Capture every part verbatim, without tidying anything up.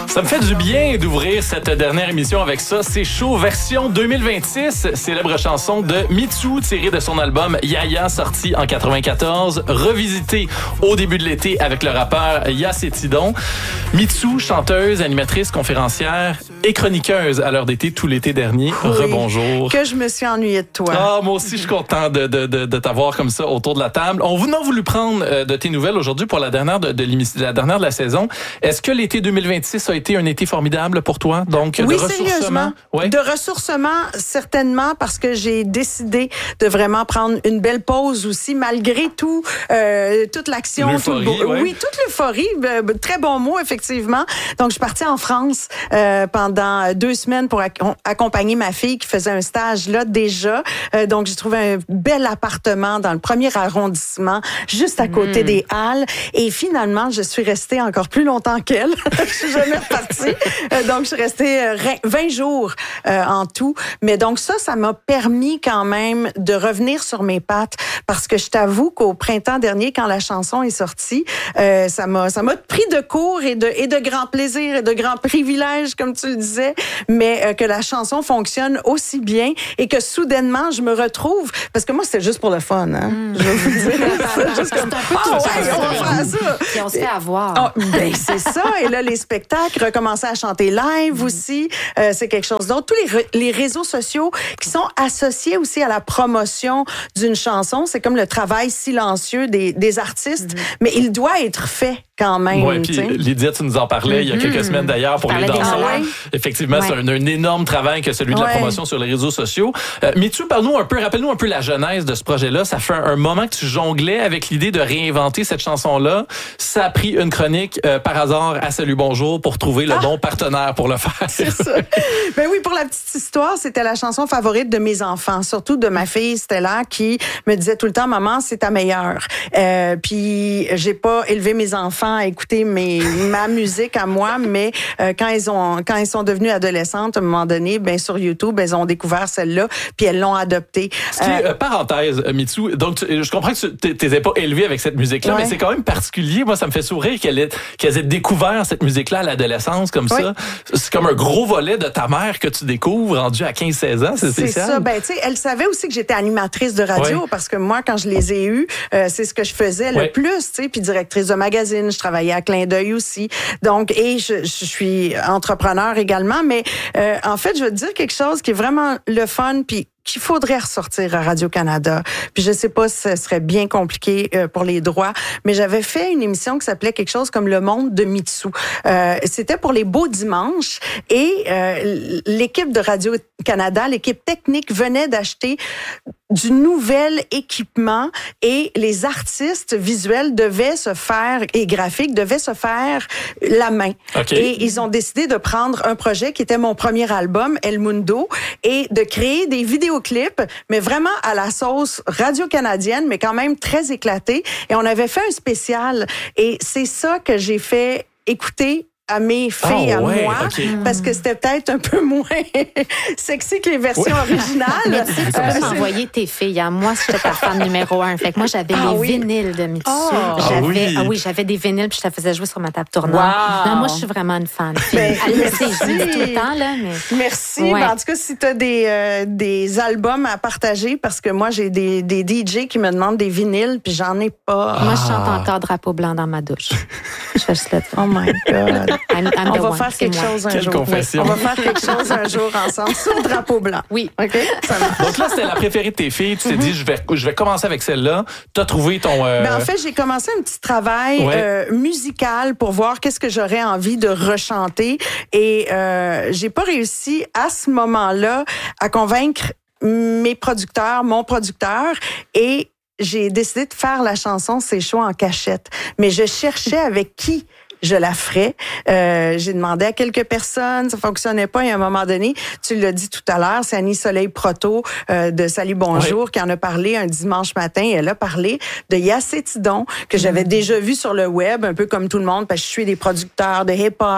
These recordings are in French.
Ça me fait du bien d'ouvrir cette dernière émission avec ça. C'est chaud, version deux mille vingt-six. Célèbre chanson de Mitsou, tirée de son album Yaya, sorti en quatre-vingt-quatorze, revisité au début de l'été avec le rappeur Yacetidon. Mitsou, chanteuse, animatrice, conférencière et chroniqueuse à l'heure d'été tout l'été dernier. Oui, Rebonjour. Que je me suis ennuyée de toi. Ah, moi aussi, je suis content de, de, de, de t'avoir comme ça autour de la table. On vous a voulu prendre euh, de tes nouvelles aujourd'hui pour la dernière de, de l'émission, la dernière de la saison. Est-ce que l'été deux mille vingt-six a été un été formidable pour toi? Donc, oui, de ressourcement? Oui, de ressourcement, certainement, parce que j'ai décidé de vraiment prendre une belle pause aussi, malgré tout, euh, toute l'action. L'euphorie, tout le beau, ouais. Oui, toute l'euphorie. Euh, très bon mot, effectivement. Donc, je suis partie en France euh, pendant deux semaines pour ac- accompagner ma fille qui faisait un stage là déjà. Euh, donc, j'ai trouvé un bel appartement dans le premier arrondissement, juste à côté mmh. des Halles. Et finalement, je suis restée encore plus longtemps qu'elle. Je suis jamais repartie. Euh, donc, je suis restée euh, vingt jours euh, en tout. Mais donc, ça, ça m'a permis quand même de revenir sur mes pattes parce que je t'avoue qu'au printemps dernier, quand la chanson est sortie, euh, ça m'a ça m'a pris de court et de, et de grand plaisir et de grand privilège, comme tu le disais, mais euh, que la chanson fonctionne aussi bien et que soudainement, je me retrouve, parce que moi, c'était juste pour le fun, hein. Mmh. Je vais vous dire. C'est juste comme, ah oh, ouais, on va faire ça. Et on se fait avoir. Oh, ben, c'est ça. Et là, les spectacles, recommencer à chanter live mmh. aussi, euh, c'est quelque chose d'autre. Tous les, re- les réseaux sociaux qui sont associés aussi à la promotion d'une chanson, c'est comme le travail silencieux des, des artistes, mmh. mais il doit être fait quand même. Oui, puis Lydia, tu nous en parlais mm-hmm. il y a quelques semaines d'ailleurs pour les danseurs. Ouais. Effectivement, ouais. c'est un, un énorme travail que celui de ouais. la promotion sur les réseaux sociaux. Euh, Mitsou, parle-nous un peu, rappelle-nous un peu la genèse de ce projet-là. Ça fait un, un moment que tu jonglais avec l'idée de réinventer cette chanson-là. Ça a pris une chronique euh, par hasard à Salut Bonjour pour trouver le ah. bon partenaire pour le faire. C'est ça. Ben oui, pour la petite histoire, c'était la chanson favorite de mes enfants, surtout de ma fille Stella qui me disait tout le temps, maman, c'est ta meilleure. Euh, puis j'ai pas élevé mes enfants à écouter mes, ma musique à moi, mais euh, quand ils ont quand ils sont devenus adolescentes, à un moment donné, ben sur YouTube, elles ont découvert celle-là, puis elles l'ont adoptée. Ce qui est, euh, parenthèse, Mitsou, donc tu, je comprends que tu t'étais pas élevée avec cette musique-là, ouais. mais c'est quand même particulier. Moi, ça me fait sourire qu'elle ait, qu'elles aient découvert cette musique-là à l'adolescence comme oui. ça. C'est comme un gros volet de ta mère que tu découvres rendu à quinze seize ans, c'est spécial. C'est ça. Ben tu sais, elle savait aussi que j'étais animatrice de radio ouais. parce que moi, quand je les ai eus, euh, c'est ce que je faisais ouais. le plus, tu sais, puis directrice de magazine, je travaillais à Clin d'œil aussi. Donc, et je, je suis entrepreneur également, mais euh, en fait, je veux te dire quelque chose qui est vraiment le fun, puis qu'il faudrait ressortir à Radio-Canada. Puis je sais pas si ce serait bien compliqué euh, pour les droits, mais j'avais fait une émission qui s'appelait quelque chose comme Le Monde de Mitsou. Euh, c'était pour les beaux dimanches et euh, l'équipe de Radio-Canada, l'équipe technique venait d'acheter du nouvel équipement et les artistes visuels devaient se faire, et graphiques, devaient se faire la main. Okay. Et ils ont décidé de prendre un projet qui était mon premier album, El Mundo, et de créer des vidéoclips, mais vraiment à la sauce radio-canadienne, mais quand même très éclaté. Et on avait fait un spécial. Et c'est ça que j'ai fait écouter à mes filles, oh, à ouais, moi, okay. parce que c'était peut-être un peu moins sexy que les versions ouais. originales. Mais tu sais, tu peux euh, m'envoyer tes filles. Hein. Moi, j'étais ta fan numéro un. Fait que moi, j'avais ah, les oui. vinyles de Mitsou. Oh. J'avais, ah, oui. ah oui, j'avais des vinyles puis je te faisais jouer sur ma table tournante. Wow. Non, moi, je suis vraiment une fan. Ben, elle le sait, je le dis tout le temps, là. Mais... Merci. Ouais. Ben, en tout cas, si tu as des, euh, des albums à partager, parce que moi, j'ai des, des D J qui me demandent des vinyles puis j'en ai pas. Ah. Moi, je chante encore Drapeau blanc dans ma douche. Je fais juste le Oh my God. I'm, I'm on va faire quelque chose un Quelle jour. confession. Oui. On va faire quelque chose un jour ensemble sur le drapeau blanc. Oui. OK? Ça marche. Donc là, c'était la préférée de tes filles. Tu t'es mm-hmm. dit, je vais, je vais commencer avec celle-là. Tu as trouvé ton... Euh... Ben, en fait, j'ai commencé un petit travail ouais. euh, musical pour voir qu'est-ce que j'aurais envie de rechanter. Et euh, j'ai pas réussi à ce moment-là à convaincre mes producteurs, mon producteur. Et j'ai décidé de faire la chanson C'est chaud en cachette. Mais je cherchais avec qui je la ferais. Euh, j'ai demandé à quelques personnes, ça fonctionnait pas. Et à un moment donné, tu l'as dit tout à l'heure, c'est Annie Soleil Proto euh, de Salut Bonjour oui. qui en a parlé un dimanche matin. Elle a parlé de Yacetidon, que j'avais mmh. déjà vu sur le web, un peu comme tout le monde, parce que je suis des producteurs de hip-hop,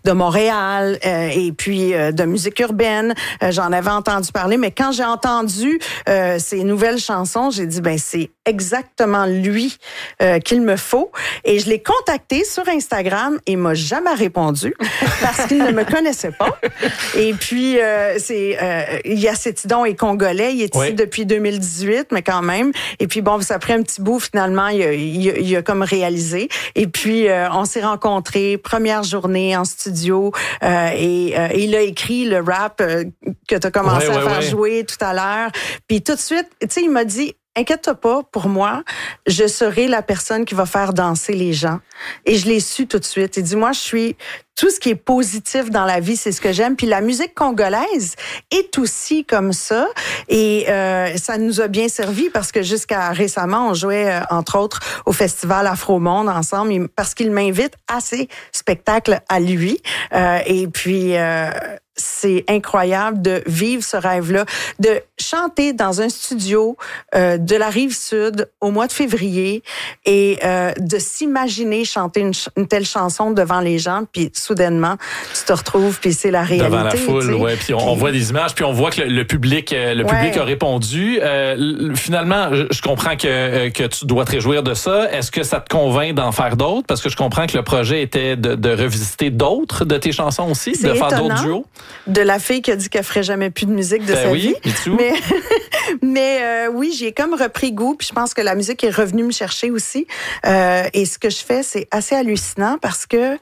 de Montréal euh, et puis euh, de musique urbaine. Euh, j'en avais entendu parler, mais quand j'ai entendu euh, ces nouvelles chansons, j'ai dit, ben c'est exactement lui euh, qu'il me faut. Et je l'ai contacté sur Instagram et il m'a jamais répondu parce qu'il ne me connaissait pas. Et puis, euh, c'est euh, Yacetidon est congolais. Il est ici oui. depuis deux mille dix-huit, mais quand même. Et puis, bon, ça a pris un petit bout. Finalement, il a, il a, il a comme réalisé. Et puis, euh, on s'est rencontrés. Première journée en studio. Euh, et, euh, et il a écrit le rap euh, que tu as commencé ouais, à ouais, faire ouais. jouer tout à l'heure. Puis tout de suite, tu sais, il m'a dit... Inquiète-toi pas, pour moi, je serai la personne qui va faire danser les gens. Et je l'ai su tout de suite. Il dit, moi, je suis... Tout ce qui est positif dans la vie, c'est ce que j'aime. Puis la musique congolaise est aussi comme ça. Et euh, ça nous a bien servi parce que jusqu'à récemment, on jouait, euh, entre autres, au Festival Afro-Monde ensemble parce qu'il m'invite à ses spectacles à lui. Euh, et puis... Euh, c'est incroyable de vivre ce rêve-là, de chanter dans un studio euh, de la Rive-Sud au mois de février et euh, de s'imaginer chanter une, ch- une telle chanson devant les gens, puis soudainement, tu te retrouves, puis c'est la réalité. Devant la foule, oui. Puis on, on voit des images, puis on voit que le, le public euh, le ouais. public a répondu. Euh, finalement, je comprends que, que tu dois te réjouir de ça. Est-ce que ça te convainc d'en faire d'autres? Parce que je comprends que le projet était de, de revisiter d'autres de tes chansons aussi, c'est de faire étonnant. D'autres duos. De la fille qui a dit qu'elle ferait jamais plus de musique de ben sa oui, vie. Et tout. Mais, mais euh, oui, j'ai comme repris goût, puis je pense que la musique est revenue me chercher aussi. Euh, et ce que je fais, c'est assez hallucinant parce que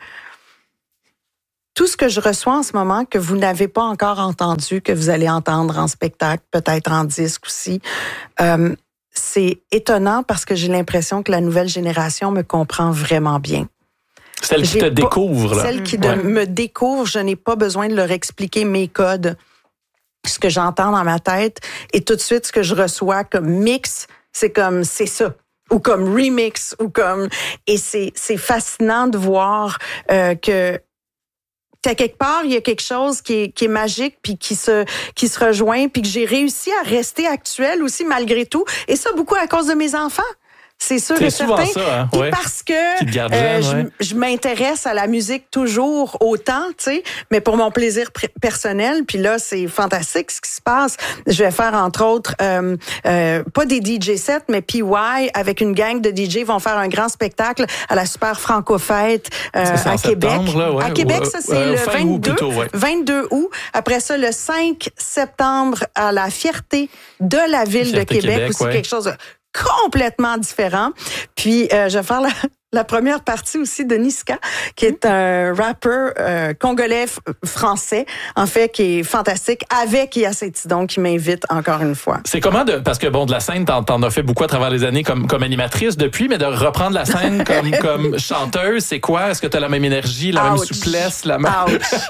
tout ce que je reçois en ce moment, que vous n'avez pas encore entendu, que vous allez entendre en spectacle, peut-être en disque aussi, euh, c'est étonnant parce que j'ai l'impression que la nouvelle génération me comprend vraiment bien. Celle qui te pas, découvre. Là. Celle qui ouais. de, me découvre, je n'ai pas besoin de leur expliquer mes codes, ce que j'entends dans ma tête. Et tout de suite, ce que je reçois comme mix, c'est comme, c'est ça. Ou comme remix, ou comme... Et c'est, c'est fascinant de voir euh, que... qu'à quelque part, il y a quelque chose qui est, qui est magique, puis qui se, qui se rejoint, puis que j'ai réussi à rester actuelle aussi, malgré tout. Et ça, beaucoup à cause de mes enfants. C'est sûr et certain. Ça, hein? Ouais. Parce que garde euh, jeune, je, je m'intéresse à la musique toujours autant, tu sais, mais pour mon plaisir pr- personnel. Puis là, c'est fantastique ce qui se passe. Je vais faire entre autres euh, euh, pas des D J sets, mais P Y avec une gang de D J vont faire un grand spectacle à la Super Franco-Fête euh, à Québec. Là, ouais. À Québec, ça c'est euh, le vingt-deux, plutôt, ouais. vingt-deux août. Après ça, le cinq septembre à la Fierté de la ville Fierté de Québec, Québec aussi ouais. quelque chose de complètement différent. Puis, euh, je vais faire la, la première partie aussi de Niska, qui est un rappeur euh, congolais f- français, en fait, qui est fantastique, avec Yacetidon, qui m'invite encore une fois. C'est comment de... Parce que, bon, de la scène, t'en, t'en as fait beaucoup à travers les années comme, comme animatrice depuis, mais de reprendre la scène comme, comme chanteuse, c'est quoi? Est-ce que t'as la même énergie, la Ouch. même souplesse? La même...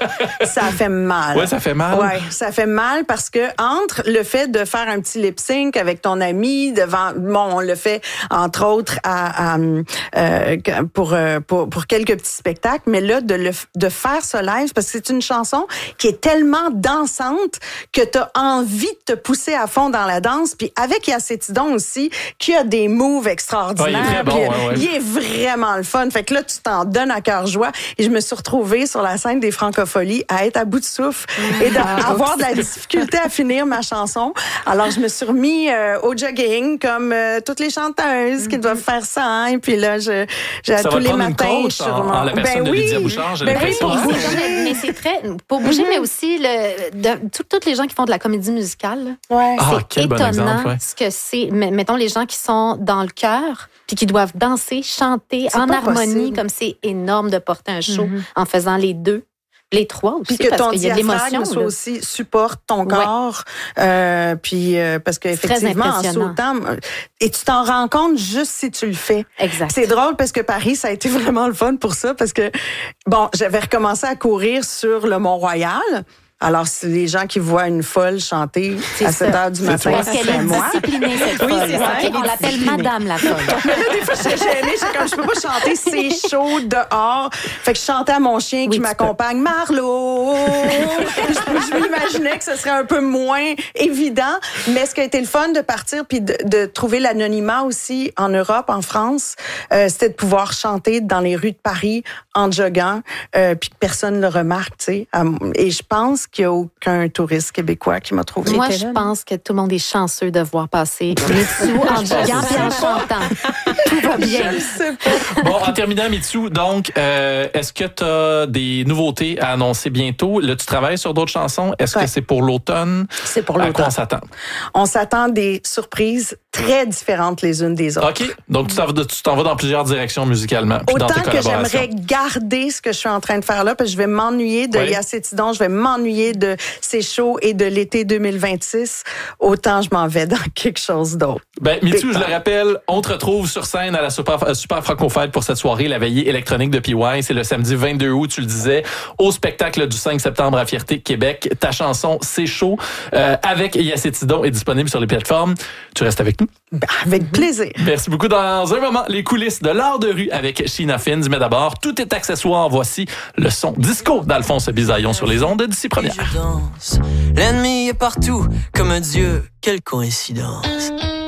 Ça fait mal. Ouais, ça fait mal. Ouais, ça fait mal parce que entre le fait de faire un petit lip-sync avec ton ami devant... Bon, on le fait, entre autres, à... à euh, Pour, pour pour quelques petits spectacles, mais là de le de faire ce live parce que c'est une chanson qui est tellement dansante que tu as envie de te pousser à fond dans la danse, puis avec Yacetidon aussi qui a des moves extraordinaires. Ouais, il est très bon, ouais, ouais. Il est vraiment le fun. Fait que là tu t'en donnes à cœur joie et je me suis retrouvée sur la scène des Francopholies à être à bout de souffle mmh. et d'avoir de la difficulté à finir ma chanson. Alors je me suis remis euh, au jogging comme euh, toutes les chanteuses mmh. qui doivent faire ça, hein, et puis là je J'ai ça tous va les matins en, coach, en, en la personne ben de Lydia Bouchard, j'ai ben l'impression. Oui, pour bouger, mais c'est très pour bouger, mm-hmm. mais aussi le de, tout, toutes les gens qui font de la comédie musicale. Ouais. Ah, c'est quel étonnant bon exemple, ouais. ce que c'est. Mettons les gens qui sont dans le cœur puis qui doivent danser, chanter c'est en harmonie, possible. Comme c'est énorme de porter un show mm-hmm. en faisant les deux. Les trois aussi, puis que parce ton qu'il y a de l'émotion. Soit aussi supporte ton corps, ouais. euh, puis euh, parce qu'effectivement, en sautant, et tu t'en rends compte juste si tu le fais. Exact. C'est drôle parce que Paris, ça a été vraiment le fun pour ça, parce que, bon, j'avais recommencé à courir sur le Mont-Royal, Alors, c'est les gens qui voient une folle chanter c'est à sept heures du matin. Parce qu'elle est disciplinée, cette folle. Oui, c'est ça. Okay, on l'appelle Madame la folle. Mais là, des fois, je suis gênée. Je, comme, je peux pas chanter, c'est chaud dehors. Fait que je chantais à mon chien oui, qui m'accompagne, peux. Marlo. je, je m'imaginais que ce serait un peu moins évident. Mais ce qui a été le fun de partir puis de, de trouver l'anonymat aussi en Europe, en France, euh, c'était de pouvoir chanter dans les rues de Paris en joguant, euh, puis que personne ne le remarque, tu sais. Et je pense qu'il n'y a aucun touriste québécois qui m'a trouvé. Moi, je pense que tout le monde est chanceux de voir passer Mitsou en joguant et en chantant. Tout va bien. Bon, en terminant, Mitsou, donc, euh, est-ce que tu as des nouveautés à annoncer bientôt? Là, tu travailles sur d'autres chansons. Est-ce ouais. que c'est pour l'automne? C'est pour l'automne. À quoi on s'attend? On s'attend des surprises très différentes les unes des autres. OK. Donc, tu t'en vas, tu t'en vas dans plusieurs directions musicalement. Puis Autant dans tes que j'aimerais garder ce que je suis en train de faire là, parce que je vais m'ennuyer de oui. Yacétidon, je vais m'ennuyer de C'est chaud et de l'été deux mille vingt-six, autant je m'en vais dans quelque chose d'autre. Ben, Mitsou, je le rappelle, on te retrouve sur scène à la Super, Super Franco-Fête pour cette soirée, la veillée électronique de P Y. C'est le samedi vingt-deux août, tu le disais, au spectacle du cinq septembre à Fierté, Québec. Ta chanson C'est chaud, euh, avec Yacétidon, est disponible sur les plateformes. Tu restes avec nous? Ben, avec plaisir. Merci beaucoup. Dans un moment, les coulisses de l'art de rue avec Sheena Fins. Mais d'abord, tout est accessoire. Voici le son disco d'Alphonse Bisaillon sur les ondes d'ici première. L'ennemi est partout, comme un dieu, quelle coïncidence.